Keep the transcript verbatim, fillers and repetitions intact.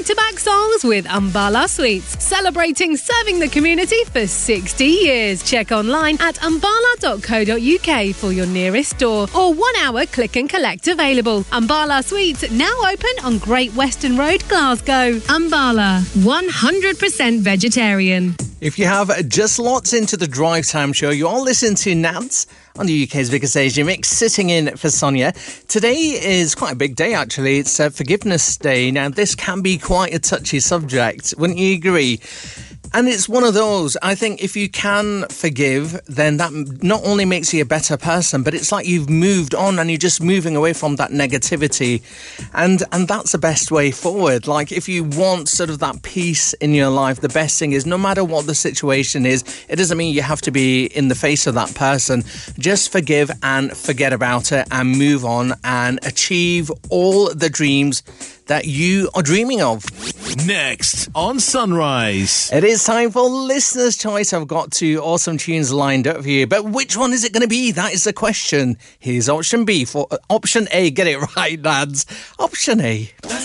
back-to-back songs with Ambala Sweets, celebrating serving the community for sixty years. Check online at ambala dot co dot uk for your nearest store or one-hour click and collect available. Ambala Sweets now open on Great Western Road, Glasgow. Ambala, one hundred percent vegetarian. If you have just lots into the Drive Time show, you are listening to Nads on the U K's biggest Asia mix, sitting in for Sonia. Today is quite a big day, actually. It's uh, Forgiveness Day. Now, this can be quite a touchy subject, wouldn't you agree? And it's one of those, I think if you can forgive, then that not only makes you a better person, but it's like you've moved on and you're just moving away from that negativity. And and that's the best way forward. Like, if you want sort of that peace in your life, the best thing is no matter what the situation is, it doesn't mean you have to be in the face of that person. Just forgive and forget about it and move on and achieve all the dreams that you are dreaming of. Next on Sunrise. It is time for Listener's Choice. I've got two awesome tunes lined up for you, but which one is it going to be? That is the question. Here's option B for uh, option A. Get it right, lads. Option A.